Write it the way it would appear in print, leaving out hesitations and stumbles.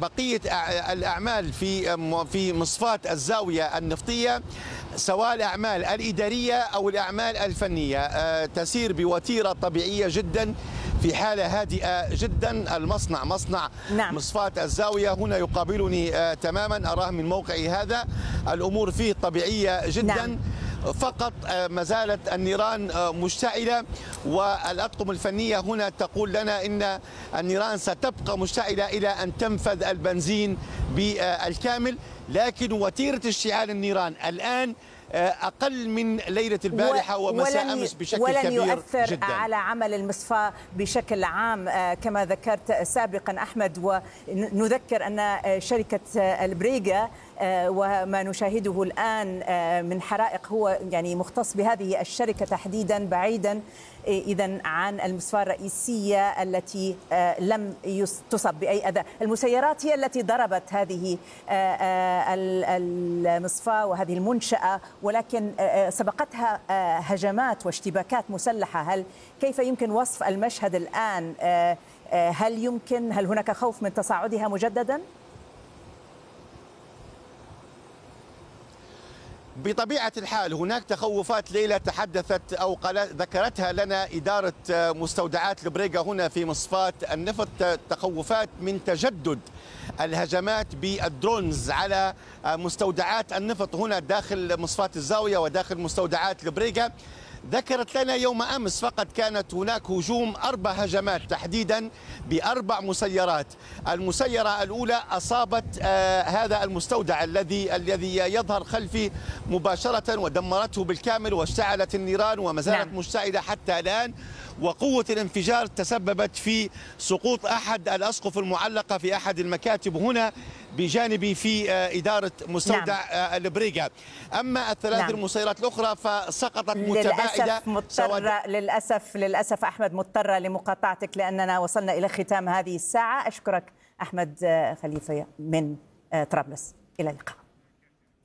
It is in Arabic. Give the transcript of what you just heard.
بقية الأعمال في مصفاة الزاوية النفطية، سواء الأعمال الإدارية أو الأعمال الفنية، تسير بوتيرة طبيعية جدا، في حالة هادئة جدا. المصنع مصنع مصفاة الزاوية هنا يقابلني تماما، أراه من موقعي هذا، الأمور فيه طبيعية جدا. فقط ما زالت النيران مشتعلة، والأطقم الفنية هنا تقول لنا إن النيران ستبقى مشتعلة إلى أن تنفذ البنزين بالكامل، لكن وتيرة اشتعال النيران الآن أقل من ليلة البارحة ومساء أمس بشكل كبير جدا. ولن يؤثر على عمل المصفاة بشكل عام كما ذكرت سابقا أحمد. ونذكر أن شركة البريغا وما نشاهده الآن من حرائق هو يعني مختص بهذه الشركة تحديدا، بعيدا إذن عن المصفاة الرئيسية التي لم تصب بأي أذى. المسيرات هي التي ضربت هذه المصفاة وهذه المنشأة، ولكن سبقتها هجمات واشتباكات مسلحة. كيف يمكن وصف المشهد الآن؟ هل هناك خوف من تصاعدها مجددا؟ بطبيعة الحال هناك تخوفات. ليلى تحدثت أو ذكرتها لنا إدارة مستودعات البريغا هنا في مصفاة النفط، تخوفات من تجدد الهجمات بالدرونز على مستودعات النفط هنا داخل مصفاة الزاوية وداخل مستودعات البريغا. ذكرت لنا يوم أمس فقط كانت هناك هجوم 4 هجمات تحديدا ب4 مسيرات. المسيرة الأولى أصابت هذا المستودع الذي يظهر خلفي مباشرة ودمرته بالكامل واشتعلت النيران وما زالت مشتعلة حتى الآن. وقوة الانفجار تسببت في سقوط أحد الأسقف المعلقة في أحد المكاتب هنا بجانبي في إدارة مستودع البريغا. أما الثلاث المسيرات الأخرى فسقطت متباعدة. للأسف أحمد مضطرة لمقاطعتك لأننا وصلنا إلى ختام هذه الساعة. أشكرك أحمد خليفة من طرابلس، إلى اللقاء.